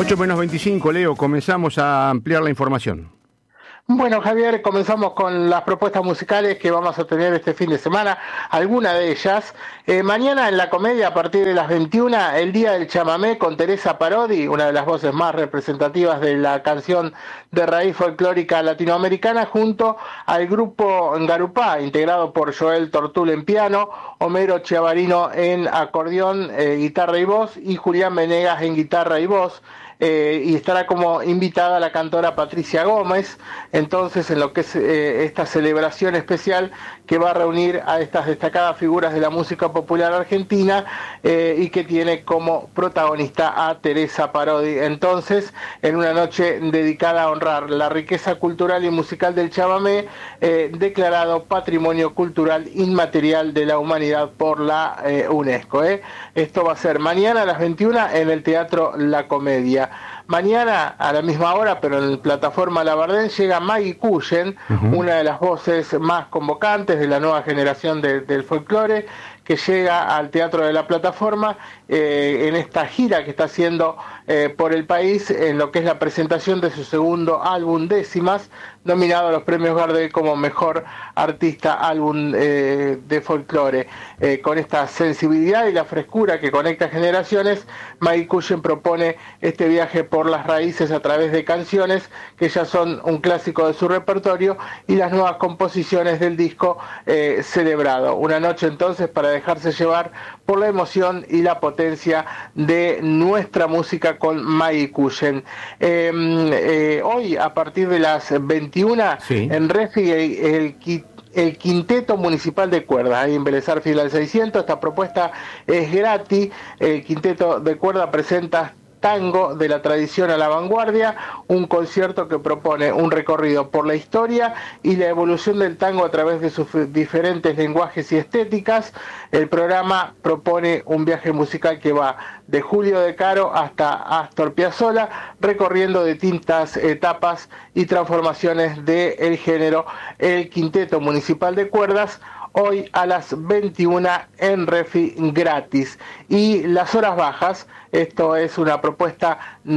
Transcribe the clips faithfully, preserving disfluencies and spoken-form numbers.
ocho menos veinticinco, Leo, comenzamos a ampliar la información. Bueno, Javier, comenzamos con las propuestas musicales que vamos a tener este fin de semana, alguna de ellas. Eh, mañana en La Comedia, a partir de las veintiuna, el Día del Chamamé con Teresa Parodi, una de las voces más representativas de la canción de raíz folclórica latinoamericana, junto al grupo Ngarupá, integrado por Joel Tortul en piano, Homero Chiavarino en acordeón, eh, guitarra y voz, y Julián Venegas en guitarra y voz. Eh, y estará como invitada la cantora Patricia Gómez, entonces en lo que es eh, esta celebración especial que va a reunir a estas destacadas figuras de la música popular argentina eh, y que tiene como protagonista a Teresa Parodi. Entonces, en una noche dedicada a honrar la riqueza cultural y musical del chamamé, eh, declarado Patrimonio Cultural Inmaterial de la Humanidad por la eh, UNESCO. ¿eh? Esto va a ser mañana a las veintiuna en el Teatro La Comedia. Mañana a la misma hora, pero en la plataforma Labardén, llega Maggie Cullen, uh-huh. una de las voces más convocantes de la nueva generación de, del folclore, que llega al Teatro de la Plataforma eh, en esta gira que está haciendo eh, por el país en lo que es la presentación de su segundo álbum Décimas, nominado a los premios Gardel como mejor artista álbum eh, de folclore. Eh, con esta sensibilidad y la frescura que conecta generaciones, Maggie Cullen propone este viaje por las raíces a través de canciones que ya son un clásico de su repertorio y las nuevas composiciones del disco eh, celebrado. Una noche entonces para dejarse llevar por la emoción y la potencia de nuestra música con Maggie Cullen. Eh, eh, hoy, a partir de las veintiuna, sí. en Refi, el, el el Quinteto Municipal de Cuerdas, ahí en Vélez Arfield al seiscientos, esta propuesta es gratis. El Quinteto de Cuerdas presenta Tango de la Tradición a la Vanguardia, un concierto que propone un recorrido por la historia y la evolución del tango a través de sus diferentes lenguajes y estéticas. El programa propone un viaje musical que va de Julio De Caro hasta Astor Piazzolla, recorriendo distintas etapas y transformaciones del género. El Quinteto Municipal de Cuerdas, hoy a las veintiuna en Refi gratis. Y las horas bajas, esto es una propuesta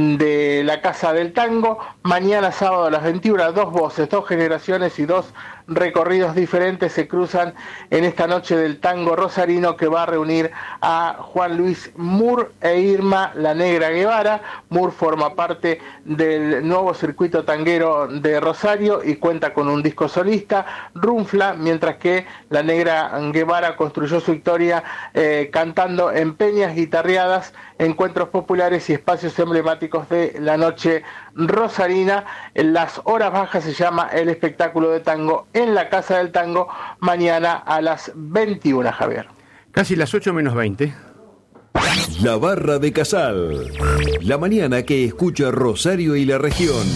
de la Casa del Tango, mañana sábado a las veintiuna, dos voces, dos generaciones y dos recorridos diferentes se cruzan en esta noche del tango rosarino que va a reunir a Juan Luis Moore e Irma La Negra Guevara. Moore forma parte del nuevo circuito tanguero de Rosario y cuenta con un disco solista, Runfla, mientras que La Negra Guevara construyó su historia eh, cantando en peñas, guitarreadas, encuentros populares y espacios emblemáticos de la noche rosarina. En las horas bajas se llama el espectáculo de tango en la Casa del Tango, mañana a las veintiuna, Javier. Casi las ocho menos veinte. La Barra de Casal, la mañana que escucha Rosario y la región.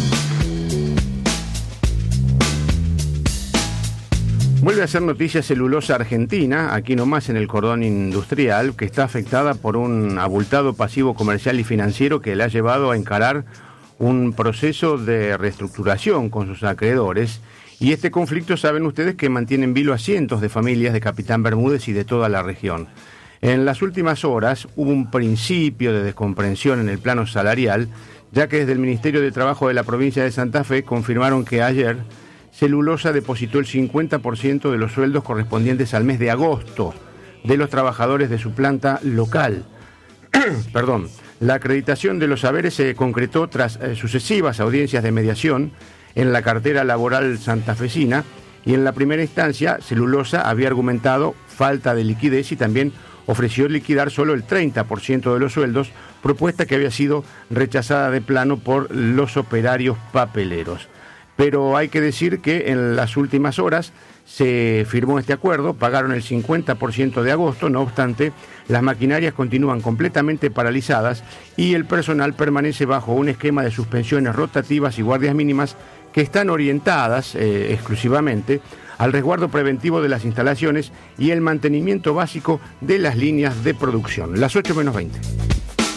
Vuelve a ser noticia Celulosa Argentina, aquí nomás en el cordón industrial, que está afectada por un abultado pasivo comercial y financiero que le ha llevado a encarar un proceso de reestructuración con sus acreedores. Y este conflicto, saben ustedes, que mantiene en vilo a cientos de familias de Capitán Bermúdez y de toda la región. En las últimas horas hubo un principio de descomprensión en el plano salarial, ya que desde el Ministerio de Trabajo de la provincia de Santa Fe confirmaron que ayer Celulosa depositó el cincuenta por ciento de los sueldos correspondientes al mes de agosto de los trabajadores de su planta local. Perdón. La acreditación de los saberes se concretó tras eh, sucesivas audiencias de mediación en la cartera laboral santafesina, y en la primera instancia Celulosa había argumentado falta de liquidez y también ofreció liquidar solo el treinta por ciento de los sueldos, propuesta que había sido rechazada de plano por los operarios papeleros. Pero hay que decir que en las últimas horas se firmó este acuerdo, pagaron el cincuenta por ciento de agosto, no obstante, las maquinarias continúan completamente paralizadas y el personal permanece bajo un esquema de suspensiones rotativas y guardias mínimas que están orientadas eh, exclusivamente al resguardo preventivo de las instalaciones y el mantenimiento básico de las líneas de producción. Las ocho menos veinte.